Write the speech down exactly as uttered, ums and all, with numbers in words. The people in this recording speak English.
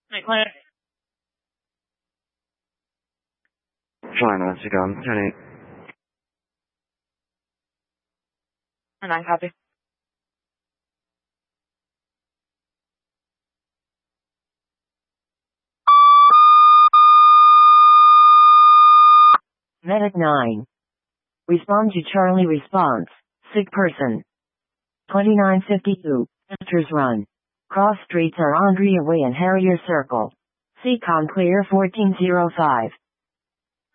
Hey, Clint. Fine, let's go. ten eight. nine copy. Medic nine. Respond to Charlie response. Sick person. twenty-nine fifty-two. Enters run. Cross streets are Andrea Way and Harrier Circle. Seacon clear fourteen oh five.